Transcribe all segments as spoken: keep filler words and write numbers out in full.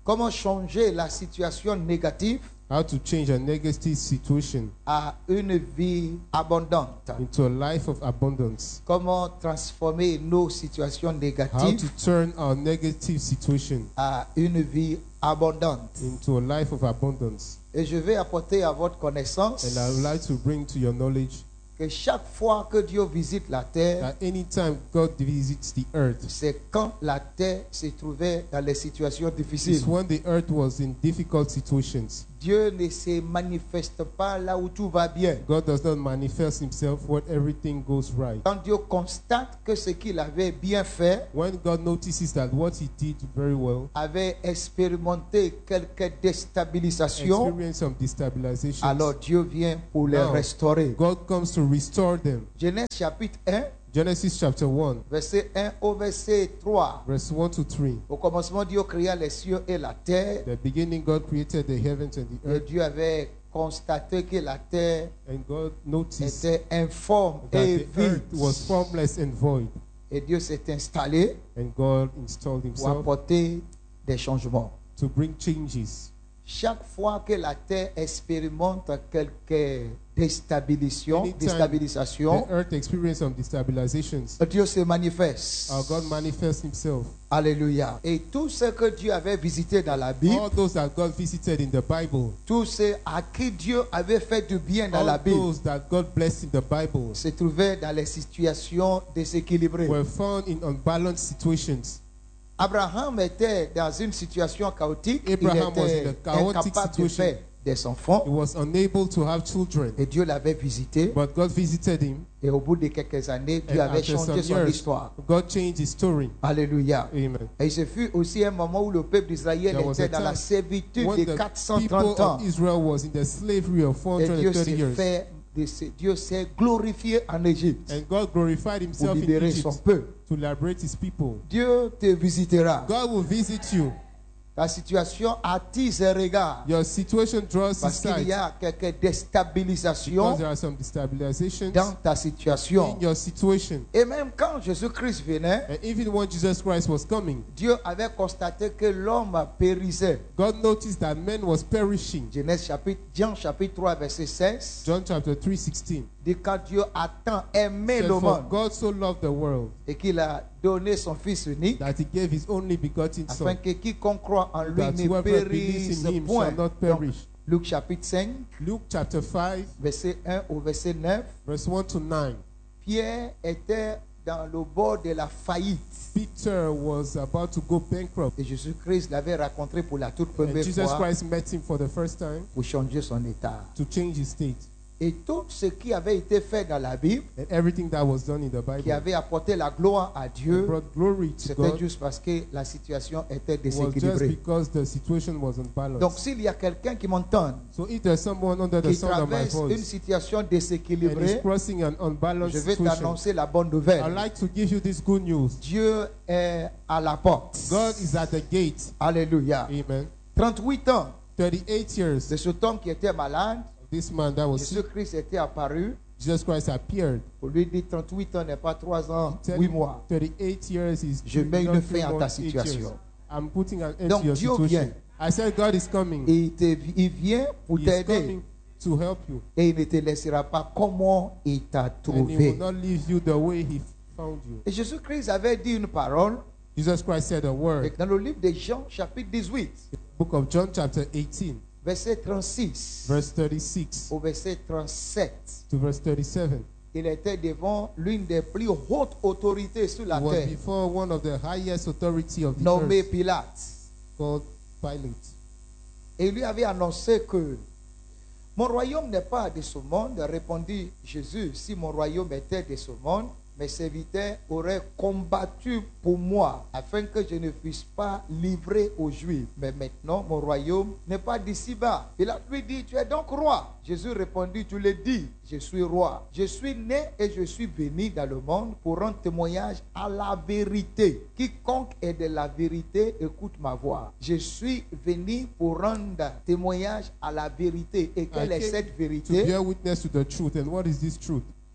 Comment changer la situation négative How to change a negative situation à une vie abondante. into a life of abundance. Comment transformer nos situations How to négatives turn our negative situation à une vie abondante. into a life of abundance. Et je vais apporter à votre connaissance And I would like to bring to your knowledge que chaque fois que Dieu visite la terre, that anytime God visits the earth, c'est quand la terre se trouvait dans les situations it's difficiles. when the earth was in difficult situations. Dieu ne se manifeste pas là où tout va bien. God does not manifest himself when everything goes right. Quand Dieu constate que ce qu'il avait bien fait When God notices that what he did very well, avait expérimenté quelques déstabilisations, experience some destabilization, alors Dieu vient pour les Now, restaurer. God comes to restore them. Genèse chapitre un, Genesis chapter one, verset un au verset trois. verse one to three. Au commencement, Dieu créa les cieux et la terre. The beginning, God created the heavens and the Et earth, Dieu avait constaté que la terre and God noticed était informe that et the earth was vide. formless and void, Et Dieu s'est installé and God installed pour himself apporter des changements. to bring changes. Chaque fois que la terre expérimente quelques déstabilisations, Anytime déstabilisations, The earth experienced some destabilizations. Dieu se manifeste. Our God manifests himself. Alléluia. Et tout ce que Dieu avait visité dans la Bible, All those that God visited in the Bible, tous ceux à qui Dieu avait fait du bien dans la all Bible, those that God blessed in the Bible se trouvaient dans les situations déséquilibrées. were found in unbalanced situations. Abraham était dans une situation chaotique. Abraham Il was in était a chaotic incapable de situation. faire des enfants. He was unable to have children, Et Dieu l'avait visité. but God visited him, Et au bout de quelques années, Dieu and avait after some changé son years, histoire. God changed his story. Alléluia. Amen. Et ce fut aussi un moment où le peuple d'Israël There was était a dans la time servitude When de the quatre cent people trente ans. of Israel was in the slavery of Et Dieu four hundred thirty s'est years, fait, Dieu s'est glorifié en Égypte and God glorified pour himself in libérer son Egypt peuple. to liberate his people. Dieu te visitera. God will visit you. Ta situation attire ses regards Your situation draws his parce qu'il y sight a quelques because déstabilisations there are some destabilizations dans ta situation. in your situation. Et même quand Jésus-Christ venait, And even when Jesus Christ was coming, Dieu avait constaté que l'homme périssait. God noticed that man was perishing. Genèse chapitre, Jean chapitre trois, verset seize. John chapter three sixteen. Dit quand Dieu a tant aimé le For monde God so loved the world et qu'il a donné son Fils unique that he gave his only begotten afin Son, que quiconque croit en lui that ne whoever believes périsse in him point. shall not Donc, perish. Luc chapitre cinq, Luke chapter five, verset un au verset neuf. verse one to nine. Pierre était dans le bord de la faillite. Peter was about to go bankrupt, Et Jésus-Christ l'avait rencontré pour la toute and première Jesus fois Christ met him for the first time pour changer son état. to change his state. Et tout ce qui avait été fait dans la Bible, And everything that was done in the qui Bible avait apporté la gloire à and Dieu, brought glory to c'était God juste parce que la situation était was just déséquilibrée. because the situation was Donc unbalanced. s'il y a quelqu'un qui m'entend, So if there's someone under the qui sound of my traverse une voice situation and is déséquilibrée, crossing an je unbalanced vais situation, t'annoncer la bonne I'd nouvelle. like to give you this good news. Dieu est à la porte. God is at the gate. Alléluia. Amen. trente-huit ans thirty-eight years, de cet homme qui était malade, this man that was sick, Jésus-Christ était apparu Jesus Christ appeared. pour lui dire trente-huit ans n'est pas trois ans, Tell huit him mois. thirty-eight years is Je mets not une three fin à ta months, eight situation. years. I'm putting an end Donc to your Dieu situation. vient. I said God is coming. Et il, te- il vient pour He is t'aider. coming to help you. Et il ne te laissera pas comment il t'a And he trouvé. will not leave you the way he found you. Et Jésus-Christ avait dit une parole Jesus Christ said a word. dans le livre de Jean, chapitre dix-huit, Book of John chapter eighteen, verset trente-six verse thirty-six au verset trente-sept. to verse thirty-seven. Il était devant l'une des plus hautes autorités sur la He was terre, before one of the highest authority of the nommé earth Pilate. called Pilate. Et il lui avait annoncé que mon royaume n'est pas de ce monde, répondit Jésus. Si mon royaume était de ce monde, mes serviteurs auraient combattu pour moi afin que je ne puisse pas livrer aux Juifs. Mais maintenant, mon royaume n'est pas d'ici-bas. Il a lui dit, tu es donc roi. Jésus répondit, tu le dis, je suis roi. Je suis né et je suis venu dans le monde pour rendre témoignage à la vérité. Quiconque est de la vérité, écoute ma voix. Je suis venu pour rendre témoignage à la vérité. Et quelle I est came cette to vérité? bear witness to the truth. And what is this truth?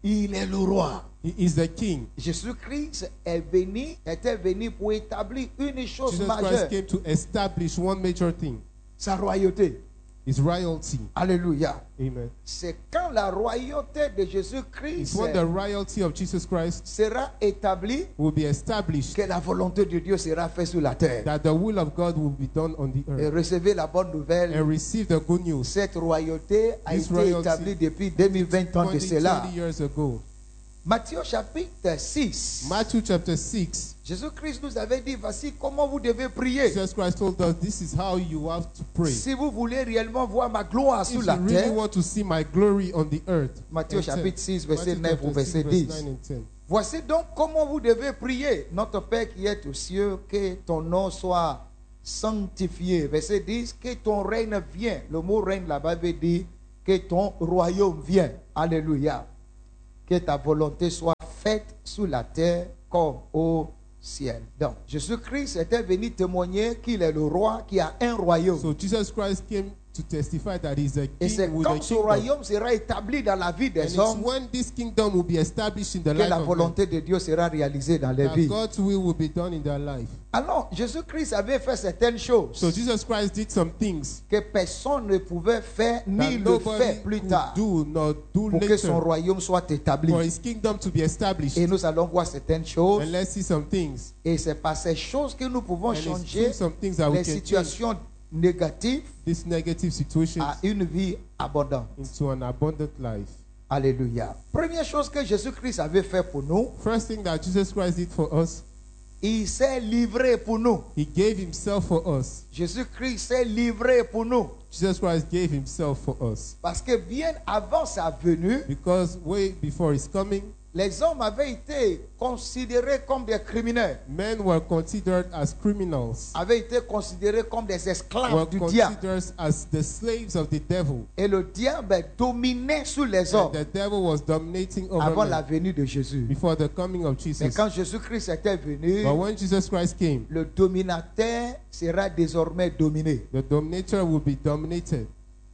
Il est le roi. He is the king. Jésus-Christ est venu, était venu pour établir une chose Jesus majeure, Christ came to establish one major thing, sa royauté. his royalty. Alléluia. Amen. C'est quand la royauté de It's Jésus-Christ when the royalty of Jesus Christ sera établie will be established, que la volonté de Dieu sera faite sur la terre. that the will of God will be done on the Et earth. recevez la bonne nouvelle. And receive the good news. Cette royauté a This été royalty établie depuis deux mille vingt ans de twenty, cela. twenty years ago. Matthieu chapitre six. Matthew chapter six. Jésus-Christ nous avait dit, voici comment vous devez prier. Jesus Christ told us this is how you have to pray. Si vous voulez réellement voir ma gloire If sur you la really terre. want to see my glory on the earth. Matthieu And ten. chapitre six, verset Matthew neuf chapter ou verset six, verse dix. nine and ten. Voici donc comment vous devez prier. Notre Père qui est aux cieux, que ton nom soit sanctifié. Verset dix, que ton règne vienne. Le mot règne là-bas veut dire que ton royaume vienne. Alléluia. Que ta volonté soit faite sur la terre comme au ciel. Donc, Jésus-Christ était venu témoigner qu'il est le roi qui a un royaume. So Jesus Christ came to testify that he's a Et c'est king with a quand ce kingdom. royaume sera établi dans la vie And des it's hommes when this kingdom will be established in the que life la of men, volonté de Dieu sera réalisée dans les that vies. God's will will be done in their life. Alors, Jésus-Christ avait fait certaines choses So Jesus Christ did some things que personne ne pouvait faire that ni le nobody faire plus could tard do nor do pour que son later royaume soit établi. for his kingdom to be established. Et nous allons voir certaines choses. And let's see some things. Et c'est par ces choses que nous pouvons And it's changer through some things that we les can change situations négatives this negative situation à une vie abondante. into an abundant life. Alléluia. Première chose que Jésus-Christ avait fait pour nous, First thing that Jesus Christ did for us, il s'est livré pour nous. he gave himself for us. Jésus-Christ s'est livré pour nous. Jesus Christ gave himself for us. Parce que bien avant sa venue, Because way before his coming, les hommes avaient été considérés comme des criminels, men were considered as criminals, avaient été considérés comme des were esclaves du diable. considered as the slaves of the devil. Et le diable dominait sur les And hommes the devil was dominating over avant la men venue de Jésus. before the coming of Mais Jesus. quand Jésus-Christ était venu, But when Jesus Christ came, le dominateur sera désormais dominé. the dominator will be dominated.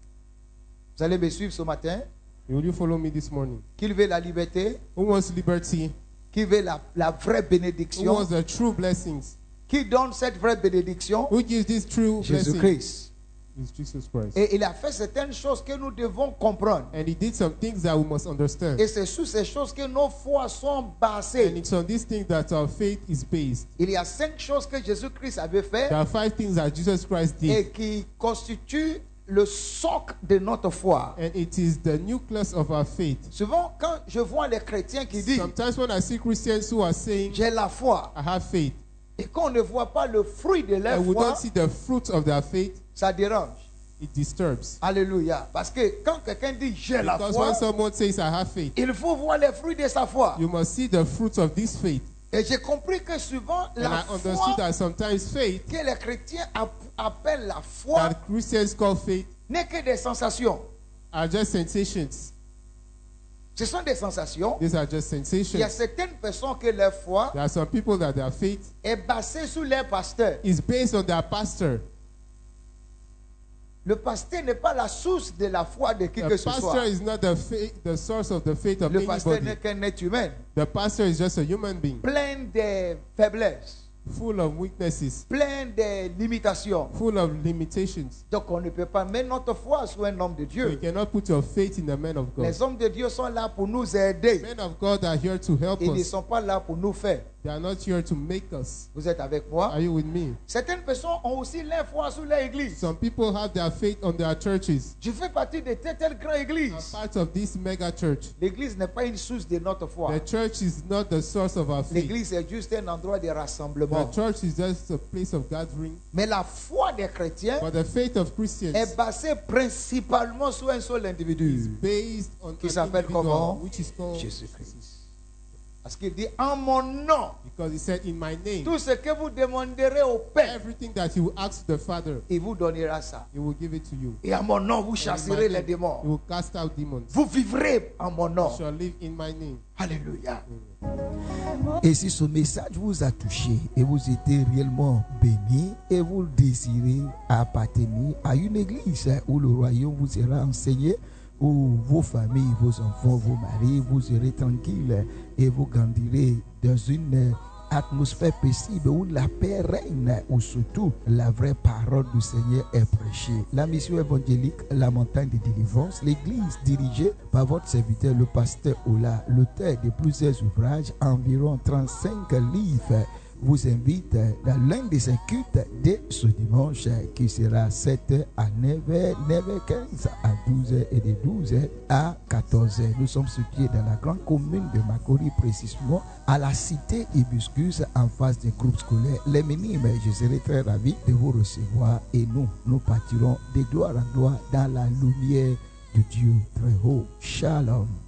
Vous allez me suivre ce matin? Will you follow me this morning? Qui veut la liberté? Who wants liberty? Qui veut la, la vraie Who bénédiction? wants the true blessings? Qui donne cette vraie bénédiction? Who gives this true blessing? Jésus-Christ. It's Jesus Christ. Et il a fait certaines choses que nous devons comprendre. And he did some things that we must understand. Et c'est sur ces choses que nos foi sont And basées. it's on these things that our faith is based. Il y a cinq choses que Jésus-Christ avait fait There are five things that Jesus Christ did. et qui constituent le socle de notre foi. And it is the nucleus of our faith. Souvent, quand je vois les chrétiens qui disent Sometimes when I see Christians who are saying, j'ai la foi, I have faith, et qu'on ne voit pas le fruit de leur and we foi, don't see the fruit of their faith, ça dérange. it disturbs. Alléluia. Parce que quand quelqu'un dit j'ai la Because foi, when someone says, I have faith, il faut voir les fruits de sa foi. you must see the fruits of this faith. Et j'ai compris que souvent And la I understood foi that sometimes faith, que les chrétiens app- appellent la foi that Christians call faith, n'est que des sensations. are just sensations. Ce sont des sensations. These are just Il y a sensations. certaines personnes que leur foi There are some people that their faith est basée sur leur pasteur. is based on their pastor. Le pasteur n'est pas la source de la foi de qui The que ce pastor soit. is not the faith, the source of the faith of Le pasteur anybody. n'est qu'un être humain, The pastor is just a human being, plein de faiblesses, full of weaknesses, plein de limitations. full of limitations. Donc on ne peut pas mettre notre foi sur un homme de So you Dieu. cannot put your faith in the man of God. Les hommes de Dieu sont là pour nous aider. Men of God are here to help Ils ne us. sont pas là pour nous faire. They are not here to make us. Vous êtes avec moi? Are you with me? Certaines personnes ont aussi leur foi sur leur église. Some people have their faith on their churches. Je fais partie de telle, telle grande I'm église. part of this mega church. L'église n'est pas une source de notre foi. The church is not the source of our faith. L'église est juste un endroit de rassemblement. The church is just a place of gathering. Mais la foi des chrétiens But the faith of Christians est basée principalement sur un seul is individu. based on Qui an s'appelle individual, comment? which is called Jésus-Christ. Parce qu'il dit en mon nom, because he said, in my name, tout ce que vous demanderez au Père, everything that you ask the Father, il vous donnera ça. he will give it to you. Et en mon nom, vous And in my chasserez les name, démons. he will cast out demons. Vous vivrez en mon nom. You shall live in my name. Alléluia. Et si ce message vous a touché et vous étiez réellement béni et vous désirez appartenir à une église où le royaume vous sera enseigné, où vos familles, vos enfants, vos maris, vous serez tranquilles et vous grandirez dans une atmosphère paisible où la paix règne, où surtout la vraie parole du Seigneur est prêchée. La mission évangélique, la montagne de délivrance, l'église dirigée par votre serviteur, le pasteur Ola, l'auteur de plusieurs ouvrages, environ trente-cinq livres, vous invite dans l'un de ces cultes dès ce dimanche qui sera sept heures à neuf heures, neuf heures quinze à douze heures et de douze heures à quatorze heures. Nous sommes situés dans la grande commune de Makori, précisément à la cité Hibiscus en face des groupes scolaires. Les minimes, je serai très ravi de vous recevoir et nous, nous partirons de gloire en gloire dans la lumière de Dieu très haut. Shalom.